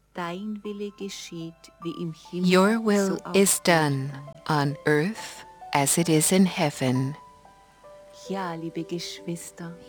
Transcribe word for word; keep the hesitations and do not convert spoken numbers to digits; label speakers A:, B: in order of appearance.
A: Dein Wille geschieht wie im Himmel,
B: Your will
A: so auf
B: is done
A: Erden.
B: on earth as it is in heaven.
A: Ja, liebe Geschwister,